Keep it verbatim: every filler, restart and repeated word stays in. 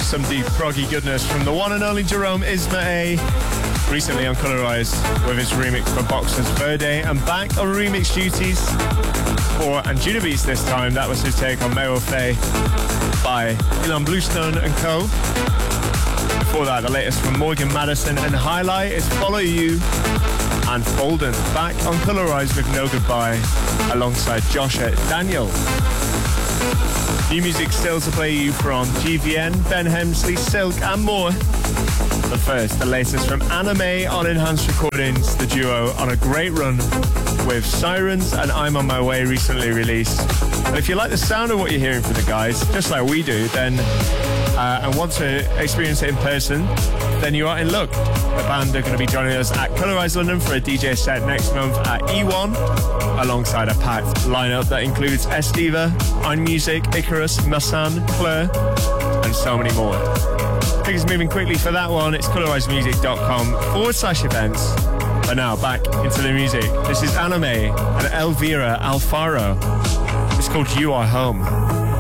some deep proggy goodness from the one and only Jerome Isma-Ae, recently on Colorized with his remix for Boxers Verde, and back on remix duties for Anjunabeats this time. That was his take on Mero Fay by Ilan Bluestone and Co. Before that, the latest from Morgan Madison and Highlight is Follow You and Folden, back on Colorized with No Goodbye alongside Joshua Daniel. New music still to play you from G V N, Ben Hemsley, Silk and more. But first, the latest from Anime on Enhanced Recordings, the duo on a great run with Sirens and I'm On My Way recently released. And if you like the sound of what you're hearing from the guys, just like we do, then uh, and want to experience it in person, then you are in luck. The band are going to be joining us at Colorized London for a D J set next month at E one, alongside a packed lineup that includes Estiva, iMusic, Icarus, Masan, Claire, and so many more. Things moving quickly for that one. It's colorizedmusic.com forward slash events. But now back into the music. This is Anime and Elvira Alfaro. It's called You Are Home.